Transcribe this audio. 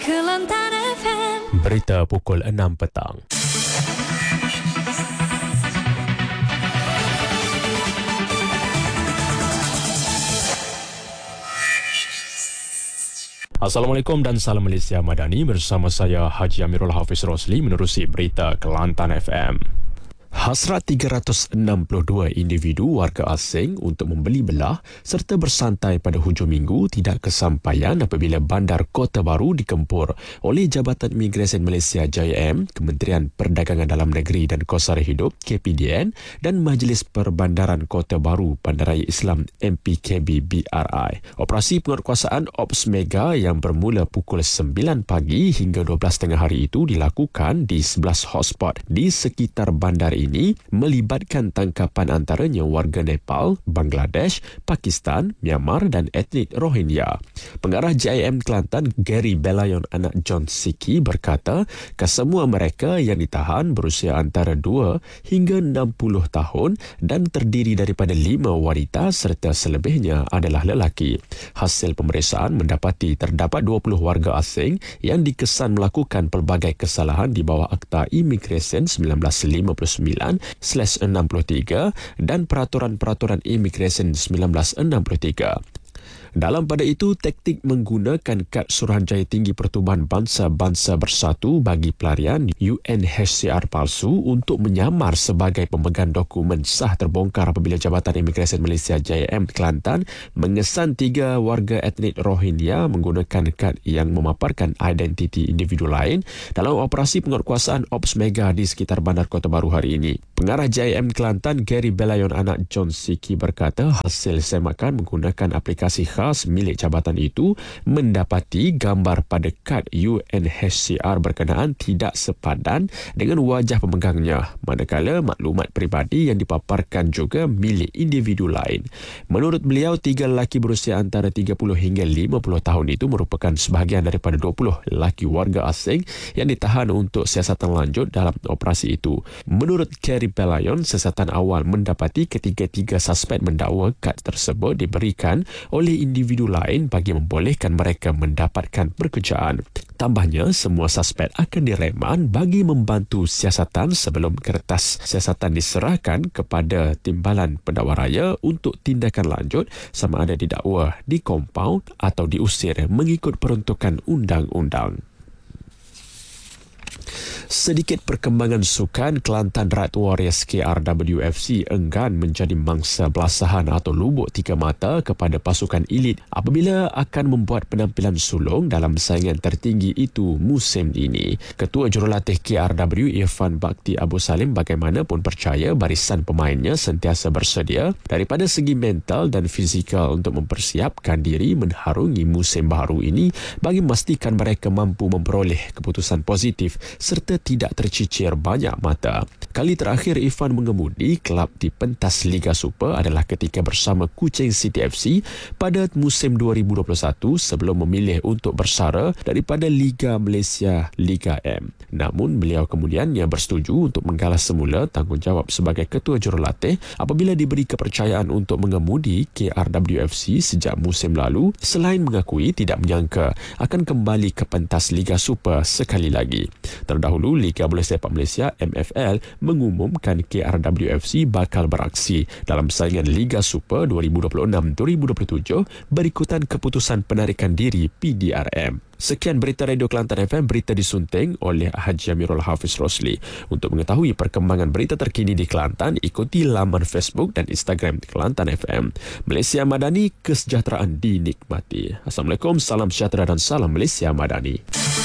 Kelantan FM. Berita pukul 6 petang. Assalamualaikum dan salam Malaysia Madani, bersama saya Haji Amirul Hafiz Rosli menerusi berita Kelantan FM. Hasrat 362 individu warga asing untuk membeli belah serta bersantai pada hujung minggu tidak kesampaian apabila bandar Kota Baru dikempur oleh Jabatan Imigresen Malaysia JIM, Kementerian Perdagangan Dalam Negeri dan Kos Sara Hidup KPDN dan Majlis Perbandaran Kota Baru Bandaraya Islam MPKB BRI. Operasi penguatkuasaan Ops Mega yang bermula pukul 9 pagi hingga 12 tengah hari itu dilakukan di 11 hotspot di sekitar bandar ini melibatkan tangkapan antaranya warga Nepal, Bangladesh, Pakistan, Myanmar dan etnik Rohingya. Pengarah JIM Kelantan Gary Belayon anak John Siki berkata kesemua mereka yang ditahan berusia antara 2 hingga 60 tahun dan terdiri daripada 5 wanita serta selebihnya adalah lelaki. Hasil pemeriksaan mendapati terdapat 20 warga asing yang dikesan melakukan pelbagai kesalahan di bawah Akta Imigresen 1959/63 dan Peraturan-Peraturan Imigresen 1963. Dalam pada itu, taktik menggunakan kad Suruhanjaya Tinggi Pertubuhan Bangsa-Bangsa Bersatu bagi pelarian UNHCR palsu untuk menyamar sebagai pemegang dokumen sah terbongkar apabila Jabatan Imigresen Malaysia JIM Kelantan mengesan 3 warga etnik Rohingya menggunakan kad yang memaparkan identiti individu lain dalam operasi penguatkuasaan Ops Mega di sekitar Bandar Kota Baru hari ini. Pengarah JIM Kelantan Gary Belayon anak John Siki berkata hasil semakan menggunakan aplikasi khas milik jabatan itu mendapati gambar pada kad UNHCR berkenaan tidak sepadan dengan wajah pemegangnya, manakala maklumat peribadi yang dipaparkan juga milik individu lain. Menurut beliau, 3 lelaki berusia antara 30 hingga 50 tahun itu merupakan sebahagian daripada 20 lelaki warga asing yang ditahan untuk siasatan lanjut dalam operasi itu. Menurut Gary Belayon, siasatan awal mendapati ketiga-tiga suspek mendakwa kad tersebut diberikan oleh individu lain bagi membolehkan mereka mendapatkan pekerjaan. Tambahnya, semua suspek akan direman bagi membantu siasatan sebelum kertas siasatan diserahkan kepada Timbalan Pendakwa Raya untuk tindakan lanjut sama ada didakwa di kompaun atau diusir mengikut peruntukan undang-undang. Sedikit perkembangan sukan, Kelantan Red Warriors KRWFC enggan menjadi mangsa belasahan atau lubuk 3 mata kepada pasukan elit apabila akan membuat penampilan sulung dalam saingan tertinggi itu musim ini. Ketua Jurulatih KRW Irfan Bakti Abu Salim bagaimanapun percaya barisan pemainnya sentiasa bersedia daripada segi mental dan fizikal untuk mempersiapkan diri menharungi musim baru ini bagi memastikan mereka mampu memperoleh keputusan positif serta tidak tercicir banyak mata. Kali terakhir Irfan mengemudi kelab di pentas Liga Super adalah ketika bersama Kuching City FC pada musim 2021 sebelum memilih untuk bersara daripada Liga Malaysia Liga M. Namun beliau kemudian bersetuju untuk menggalah semula tanggungjawab sebagai ketua jurulatih apabila diberi kepercayaan untuk mengemudi KRWFC sejak musim lalu, selain mengakui tidak menyangka akan kembali ke pentas Liga Super sekali lagi. Terdahulu, Liga Bola Sepak Malaysia MFL mengumumkan KRWFC bakal beraksi dalam saingan Liga Super 2026-2027 berikutan keputusan penarikan diri PDRM. Sekian berita Radio Kelantan FM, berita disunting oleh Haji Amirul Hafiz Rosli. Untuk mengetahui perkembangan berita terkini di Kelantan, ikuti laman Facebook dan Instagram Kelantan FM. Malaysia Madani, kesejahteraan dinikmati. Assalamualaikum, salam sejahtera dan salam Malaysia Madani.